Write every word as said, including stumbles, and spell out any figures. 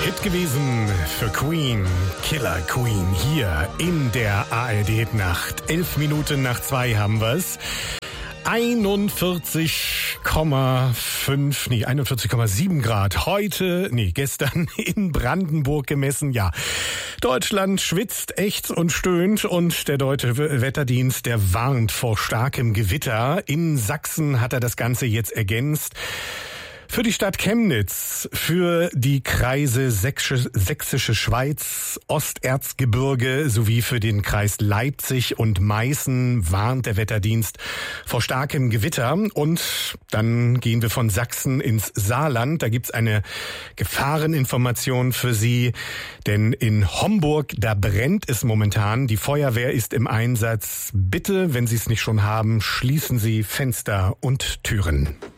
Hit gewesen für Queen, Killer Queen, hier in der A R D-Nacht. Elf Minuten nach zwei haben wir's. einundvierzig Komma fünf, nee, einundvierzig Komma sieben Grad heute, nee, gestern in Brandenburg gemessen, ja. Deutschland schwitzt, ächzt und stöhnt und der Deutsche Wetterdienst, der warnt vor starkem Gewitter. In Sachsen hat er das Ganze jetzt ergänzt. Für die Stadt Chemnitz, für die Kreise Sächsische, Sächsische Schweiz, Osterzgebirge sowie für den Kreis Leipzig und Meißen warnt der Wetterdienst vor starkem Gewitter. Und dann gehen wir von Sachsen ins Saarland. Da gibt's eine Gefahreninformation für Sie, denn in Homburg, da brennt es momentan. Die Feuerwehr ist im Einsatz. Bitte, wenn Sie es nicht schon haben, schließen Sie Fenster und Türen.